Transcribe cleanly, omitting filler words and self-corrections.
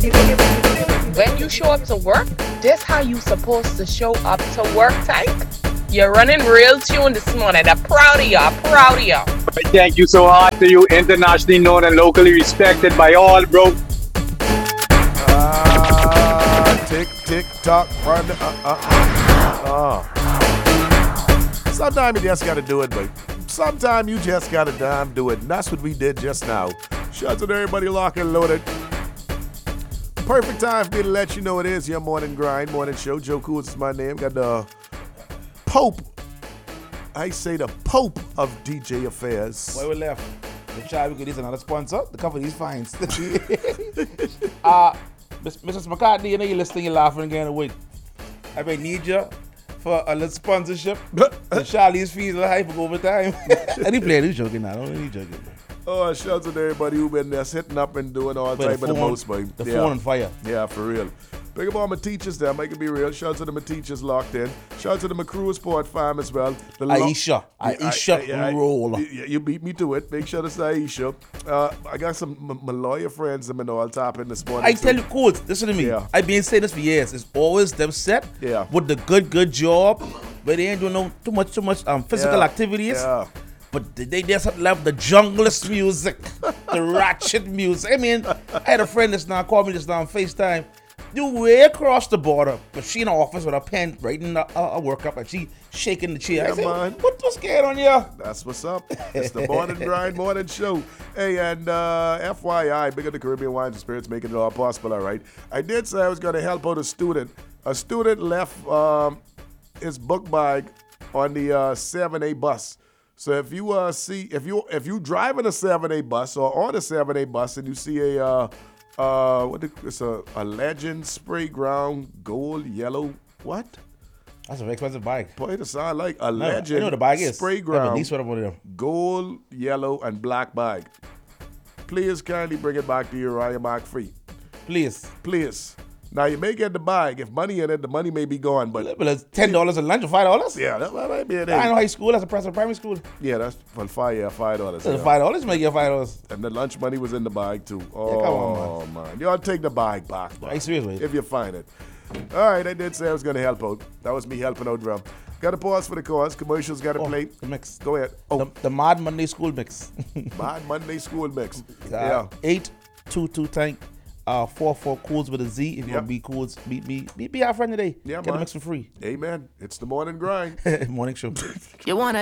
When you show up to work, this how you supposed to show up to work, Tank. You're running real tune this morning. I'm proud of you. I'm proud of you. Thank you so hard to you, internationally known and locally respected by all, bro. Tick, tick, tock, run. Sometimes you just gotta do it, but sometimes you just gotta damn do it. And that's what we did just now. Shout out to everybody locked and loaded. Perfect time for me to let you know it is your morning grind, morning show. Joe Coons is my name. Got the Pope. I say the Pope of DJ Affairs. Why we left? The try we could use another sponsor. The company is fine. Mrs. McCartney, you know you're listening, you're laughing again a week. I may need you for a little sponsorship. And Charlie's fees are high for overtime. Any player is joking now. Don't need joking. Oh, shout out to everybody who been there sitting up and doing all type of the most, boy. The phone on fire. Yeah, for real. Big up all my teachers there, make it be real. Shout out to the my teachers locked in. Shout out to the McCrew Sport Farm as well. Aisha roll. You beat me to it. Make sure it's Aisha. I got some my lawyer friends them and all tapping this morning. I tell you, Coach, listen to me. Yeah. I've been saying this for years. It's always them set with the good job, but they ain't doing too much physical activities. Yeah. But they just love the junglist music, the ratchet music. I mean, I had a friend that's now called me just now on FaceTime. You way across the border, but she in the office with a pen writing a workup and she shaking the chair. Yeah, I said, man. what's going on here? That's what's up. It's the Morning Grind Morning Show. Hey, and FYI, Big of the Caribbean Wines and Spirits making it all possible, all right? I did say I was going to help out a student. A student left his book bag on the 7A bus. So if you if you driving a 7A bus or on a 7A bus and you see it's a Legend spray ground gold yellow what? That's a very expensive bag. Boy, it sound like a Legend I know what the bag is. spray ground Yeah, gold, yellow, and black bag. Please kindly bring it back to your Uriah Mark free. Please. Now you may get the bag. If money in it, the money may be gone. But it's $10 a lunch or $5. yeah, that might be it. I know high school. That's a price of primary school. Yeah, that's for $5. So $5 make you $5. And the lunch money was in the bag too. Oh, come on, man. Y'all take the bag back. Are you serious, mate? If you find it. All right, I did say I was going to help out. That was me helping out, Drum. Got to pause for the cause. Commercials got to play. The mix. Go ahead. Oh, The Mad Monday School Mix. Mad Monday School Mix. 822 Tank. 44 Cools with a Z. If you want to be Cools, be our friend today. Yeah, Get man. a mix for free. Amen. It's the Morning Grind. Morning show. You wanna